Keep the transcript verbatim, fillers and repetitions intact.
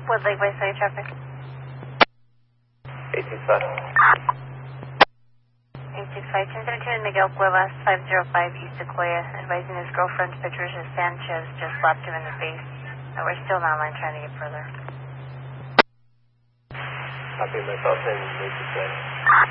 Wood Lake West Side traffic. eight six five. eight six five, ten thirty-two in Miguel Cuevas, five oh five East Sequoia, advising his girlfriend Patricia Sanchez just slapped him in the face. Uh, we're still not line trying to get further. Copy myself and eight six five.